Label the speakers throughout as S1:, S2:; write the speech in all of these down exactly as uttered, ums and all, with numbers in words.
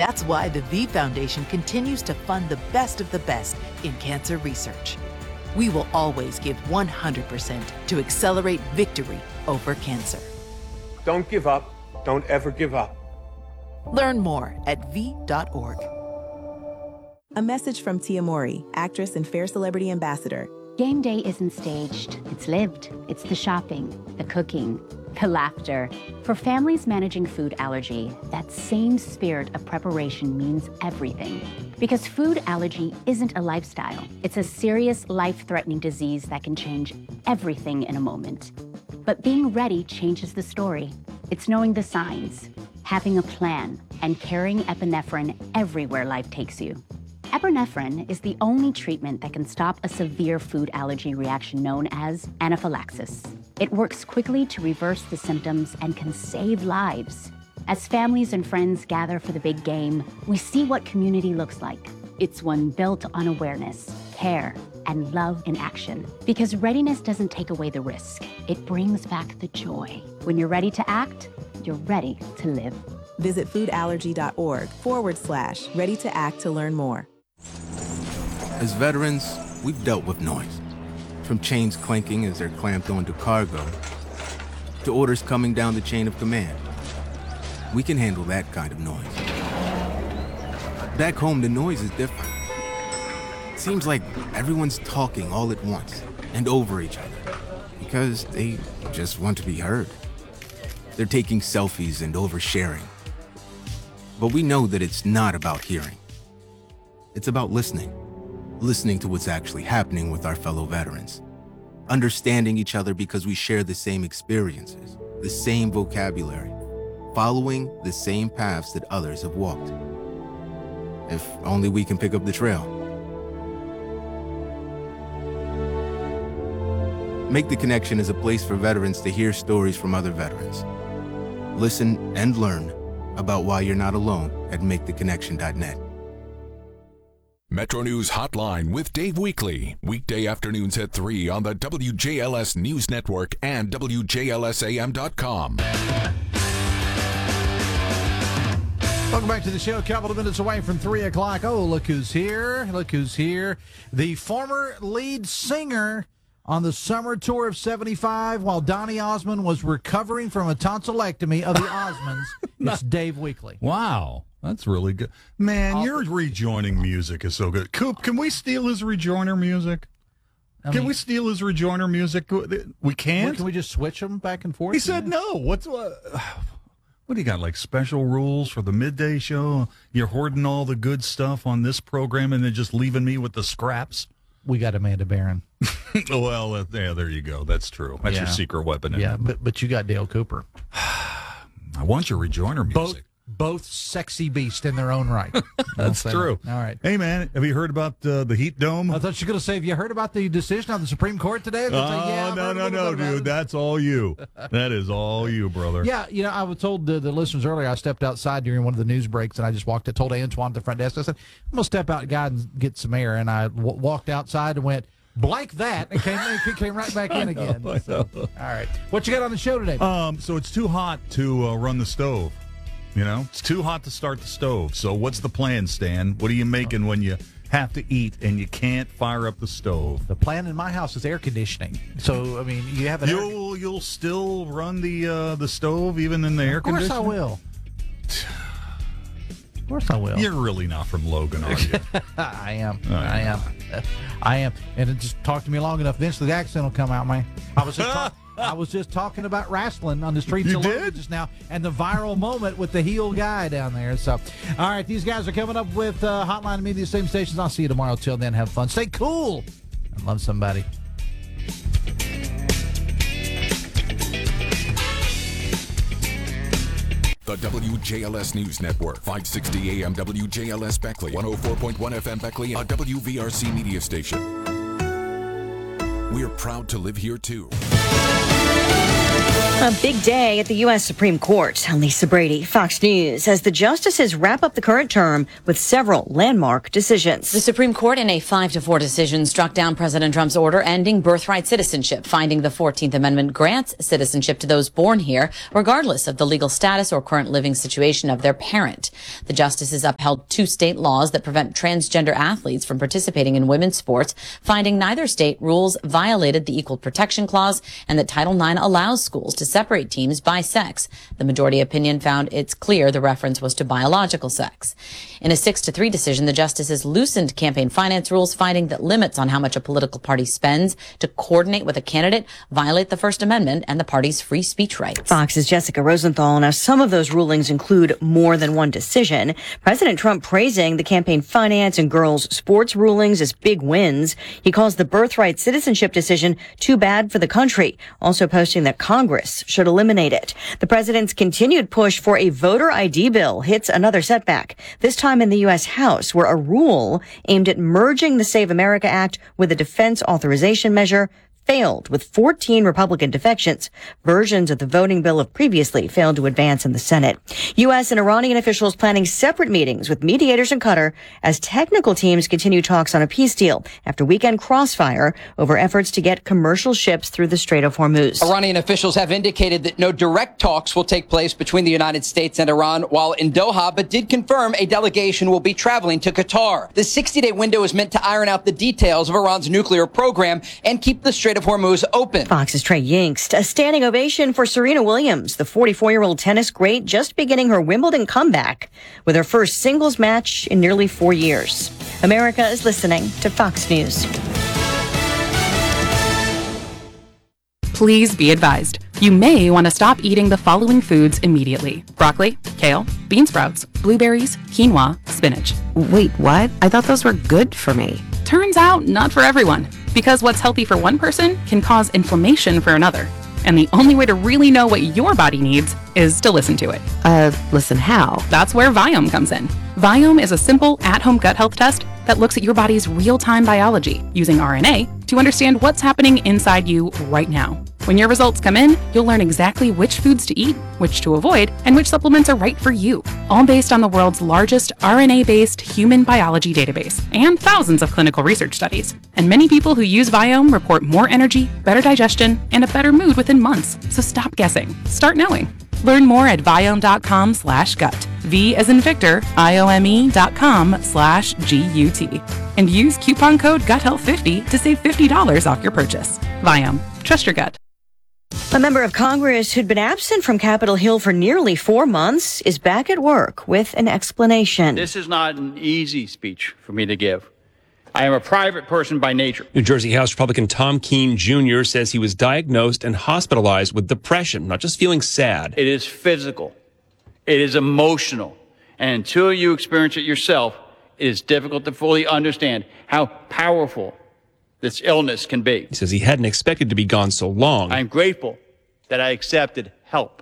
S1: That's why the V Foundation continues to fund the best of the best in cancer research. We will always give one hundred percent to accelerate victory over cancer.
S2: Don't give up. Don't ever give up.
S1: Learn more at v dot org.
S3: A message from Tia Mori, actress and Fair Celebrity Ambassador.
S4: Game day isn't staged. It's lived. It's the shopping, the cooking, the laughter. For families managing food allergy, that same spirit of preparation means everything. Because food allergy isn't a lifestyle. It's a serious, life-threatening disease that can change everything in a moment. But being ready changes the story. It's knowing the signs, having a plan, and carrying epinephrine everywhere life takes you. Epinephrine is the only treatment that can stop a severe food allergy reaction known as anaphylaxis. It works quickly to reverse the symptoms and can save lives. As families and friends gather for the big game, we see what community looks like. It's one built on awareness, care, and love in action. Because readiness doesn't take away the risk. It brings back the joy. When you're ready to act, you're ready to live.
S3: Visit foodallergy.org forward slash ready to act to learn more.
S5: As veterans, we've dealt with noise. From chains clanking as they're clamped onto cargo, to orders coming down the chain of command. We can handle that kind of noise. Back home, the noise is different. It seems like everyone's talking all at once and over each other because they just want to be heard. They're taking selfies and oversharing. But we know that it's not about hearing. It's about listening. Listening to what's actually happening with our fellow veterans. Understanding each other because we share the same experiences, the same vocabulary, following the same paths that others have walked. If only we can pick up the trail. Make the Connection is a place for veterans to hear stories from other veterans. Listen and learn about why you're not alone at make the connection dot net.
S6: Metro News Hotline with Dave Weekly. Weekday afternoons at three on the W J L S News Network and W J L S A M dot com.
S7: Welcome back to the show. A couple of minutes away from three o'clock. Oh, look who's here. Look who's here. The former lead singer on the summer tour of seventy-five while Donny Osmond was recovering from a tonsillectomy of the Osmonds. It's Dave Weekly.
S8: Wow. That's really good. Man,
S7: I'll,
S8: your rejoining music is so good. Coop, can we steal his rejoiner music?
S7: I
S8: Can
S7: mean,
S8: we steal his rejoiner music? We can't?
S7: Can we just switch them back and forth?
S8: He said no. What's what? What do you got, like special rules for the midday show? You're hoarding all the good stuff on this program and then just leaving me with the scraps?
S7: We got Amanda Barron.
S8: Well, uh, yeah, there you go. That's true. That's
S7: Yeah.
S8: your secret weapon. Isn't
S7: Yeah,
S8: it?
S7: but but you got Dale Cooper.
S8: I want your rejoiner music.
S7: Both both sexy beasts in their own right.
S8: That's true.
S7: All right.
S8: Hey, man, have you heard about uh, the Heat Dome?
S7: I thought you were going to say, have you heard about the decision on the Supreme Court today? I was gonna say,
S8: Oh,
S7: yeah, I've
S8: no,
S7: heard a
S8: no,
S7: little
S8: no,
S7: bit about
S8: dude.
S7: it.
S8: That's all you. That is all you, brother.
S7: Yeah, you know, I was told the, the listeners earlier, I stepped outside during one of the news breaks, and I just walked, I told Antoine at the front desk, I said, I'm going to step out, guy, and get some air. And I w- walked outside and went, blank that, and came, and came right back in again.
S8: I know.
S7: So, all right. What you got on the show today?
S8: Um, so it's too hot to uh, run the stove. You know, it's too hot to start the stove. So what's the plan, Stan? What are you making when you have to eat and you can't fire up the stove?
S7: The plan in my house is air conditioning. So, I mean, you have an air...
S8: You'll you'll still run the uh, the stove even in the air
S7: Of course
S8: conditioner?
S7: I will. Of course I will.
S8: You're really not from Logan, are you?
S7: I am.
S8: Oh,
S7: I am. I am. And it just talked to me long enough. Eventually, the accent will come out, man. I was just talk, I was just talking about wrestling on the streets
S8: You
S7: of Logan
S8: did?
S7: just now, and the viral moment with the heel guy down there. So, all right, these guys are coming up with uh, Hotline Media, same stations. I'll see you tomorrow. Till then, have fun. Stay cool and love somebody.
S6: The W J L S News Network, five sixty A M W J L S Beckley, one oh four point one F M Beckley, a W V R C media station. We're proud to live here, too.
S9: A big day at the U S Supreme Court. Lisa Brady, Fox News, as the justices wrap up the current term with several landmark decisions.
S10: The Supreme Court, in a five to four decision, struck down President Trump's order ending birthright citizenship, finding the fourteenth Amendment grants citizenship to those born here, regardless of the legal status or current living situation of their parent. The justices upheld two state laws that prevent transgender athletes from participating in women's sports, finding neither state rules violated the Equal Protection Clause and that Title nine allows schools to separate teams by sex. The majority opinion found it's clear the reference was to biological sex. In a six to three decision, the justices loosened campaign finance rules, finding that limits on how much a political party spends to coordinate with a candidate violate the First Amendment and the party's free speech rights.
S9: Fox's Jessica Rosenthal. Now, some of those rulings include more than one decision. President Trump praising the campaign finance and girls' sports rulings as big wins. He calls the birthright citizenship decision too bad for the country, also posting that Congress should eliminate it. The president's continued push for a voter I D bill hits another setback, this time in the U S House, where a rule aimed at merging the Save America Act with a defense authorization measure failed with fourteen Republican defections. Versions of the voting bill have previously failed to advance in the Senate. U S and Iranian officials planning separate meetings with mediators in Qatar as technical teams continue talks on a peace deal after weekend crossfire over efforts to get commercial ships through the Strait of Hormuz.
S11: Iranian officials have indicated that no direct talks will take place between the United States and Iran while in Doha, but did confirm a delegation will be traveling to Qatar. The sixty-day window is meant to iron out the details of Iran's nuclear program and keep the Strait of Hormuz open.
S9: Fox's Trey Yingst. A standing ovation for Serena Williams, the forty-four-year-old tennis great, just beginning her Wimbledon comeback with her first singles match in nearly four years. America is listening to Fox News.
S12: Please be advised. You may want to stop eating the following foods immediately. Broccoli, kale, bean sprouts, blueberries, quinoa, spinach.
S13: Wait, what? I thought those were good for me.
S12: Turns out, not for everyone. Because what's healthy for one person can cause inflammation for another. And the only way to really know what your body needs is to listen to it.
S13: Uh, listen how?
S12: That's where Viome comes in. Viome is a simple, at-home gut health test that looks at your body's real-time biology using R N A to understand what's happening inside you right now. When your results come in, you'll learn exactly which foods to eat, which to avoid, and which supplements are right for you, all based on the world's largest R N A-based human biology database and thousands of clinical research studies. And many people who use Viome report more energy, better digestion, and a better mood within months. So stop guessing. Start knowing. Learn more at Viome.com slash gut. V as in Victor, I-O-M-E dot com slash G-U-T. And use coupon code gut health fifty to save fifty dollars off your purchase. Viome. Trust your gut.
S9: A member of Congress who'd been absent from Capitol Hill for nearly four months is back at work with an explanation.
S14: This is not an easy speech for me to give. I am a private person by nature.
S15: New Jersey House Republican Tom Keene Junior says he was diagnosed and hospitalized with depression, not just feeling sad.
S14: It is physical. It is emotional. And until you experience it yourself, it is difficult to fully understand how powerful this illness can be.
S15: He says he hadn't expected to be gone so long.
S14: I'm grateful that I accepted help.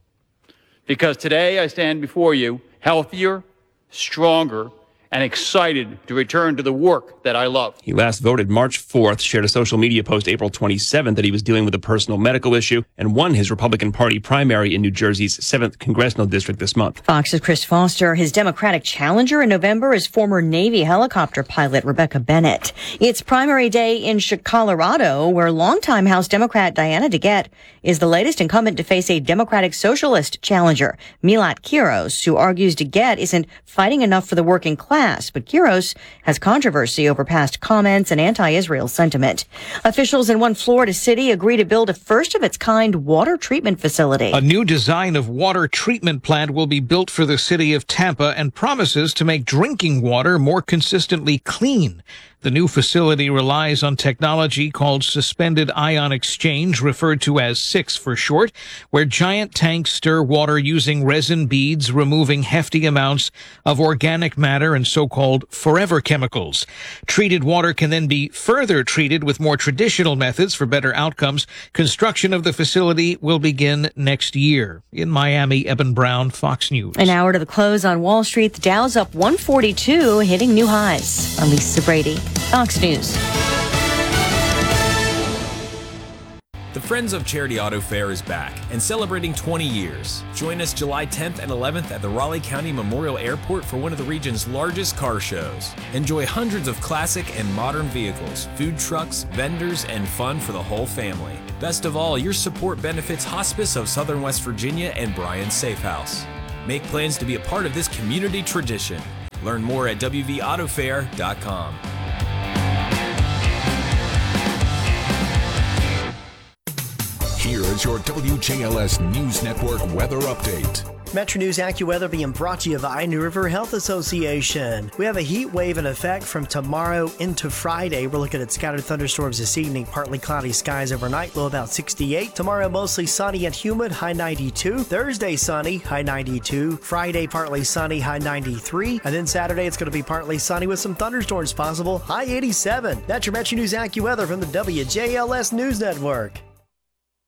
S14: Because today I stand before you healthier, stronger, and excited to return to the work that I love.
S15: He last voted March fourth, shared a social media post April twenty-seventh that he was dealing with a personal medical issue, and won his Republican Party primary in New Jersey's seventh Congressional District this month.
S9: Fox's Chris Foster. His Democratic challenger in November is former Navy helicopter pilot Rebecca Bennett. It's primary day in Colorado, where longtime House Democrat Diana DeGette is the latest incumbent to face a Democratic Socialist challenger, Milat Quiros, who argues DeGette isn't fighting enough for the working class. But Quiros has controversy over past comments and anti-Israel sentiment. Officials in one Florida city agree to build a first-of-its-kind water treatment facility.
S16: A new design of water treatment plant will be built for the city of Tampa and promises to make drinking water more consistently clean. The new facility relies on technology called suspended ion exchange, referred to as SIX for short, where giant tanks stir water using resin beads, removing hefty amounts of organic matter and so-called forever chemicals. Treated water can then be further treated with more traditional methods for better outcomes. Construction of the facility will begin next year. In Miami, Eben Brown, Fox News.
S9: An hour to the close on Wall Street. The Dow's up one forty-two, hitting new highs. I'm Lisa Brady, Fox News.
S17: The Friends of Charity Auto Fair is back and celebrating twenty years. Join us July tenth and eleventh at the Raleigh County Memorial Airport for one of the region's largest car shows. Enjoy hundreds of classic and modern vehicles, food trucks, vendors, and fun for the whole family. Best of all, your support benefits Hospice of Southern West Virginia and Brian Safe House. Make plans to be a part of this community tradition. Learn more at w v auto fair dot com.
S6: Here is your W J L S News Network weather update.
S18: Metro News AccuWeather being brought to you by New River Health Association. We have a heat wave in effect from tomorrow into Friday. We're looking at scattered thunderstorms this evening, partly cloudy skies overnight, low about sixty-eight. Tomorrow mostly sunny and humid, high ninety-two. Thursday sunny, high ninety-two. Friday partly sunny, high ninety-three. And then Saturday it's going to be partly sunny with some thunderstorms possible, high eighty-seven. That's your Metro News AccuWeather from the W J L S News Network.